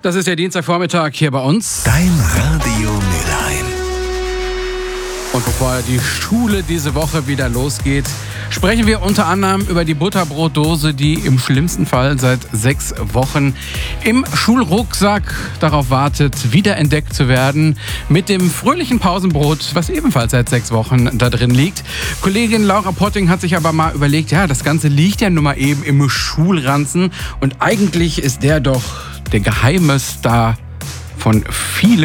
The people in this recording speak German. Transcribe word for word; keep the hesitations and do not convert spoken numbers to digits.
Das ist der Dienstagvormittag hier bei uns. Dein Radio Mülheim. Und bevor die Schule diese Woche wieder losgeht, sprechen wir unter anderem über die Butterbrotdose, die im schlimmsten Fall seit sechs Wochen im Schulrucksack darauf wartet, wiederentdeckt zu werden. Mit dem fröhlichen Pausenbrot, was ebenfalls seit sechs Wochen da drin liegt. Kollegin Laura Potting hat sich aber mal überlegt, ja, das Ganze liegt ja nun mal eben im Schulranzen. Und eigentlich ist der doch der geheime Star von vielen